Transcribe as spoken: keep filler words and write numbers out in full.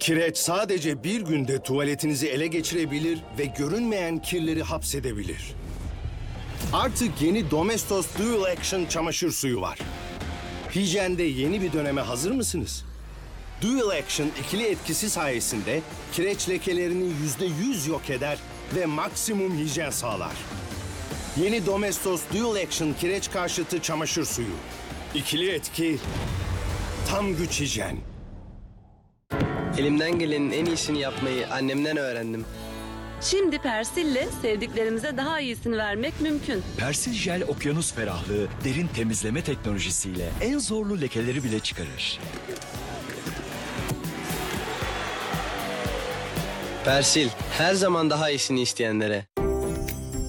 Kireç sadece bir günde tuvaletinizi ele geçirebilir ve görünmeyen kirleri hapsedebilir. Artık yeni Domestos Dual Action çamaşır suyu var. Hijyende yeni bir döneme hazır mısınız? Dual Action ikili etkisi sayesinde kireç lekelerini yüzde yüz yok eder ve maksimum hijyen sağlar. Yeni Domestos Dual Action kireç karşıtı çamaşır suyu. İkili etki, tam güç hijyen. Elimden gelenin en iyisini yapmayı annemden öğrendim. Şimdi Persil'le sevdiklerimize daha iyisini vermek mümkün. Persil Jel okyanus ferahlığı derin temizleme teknolojisiyle en zorlu lekeleri bile çıkarır. Persil, her zaman daha iyisini isteyenlere.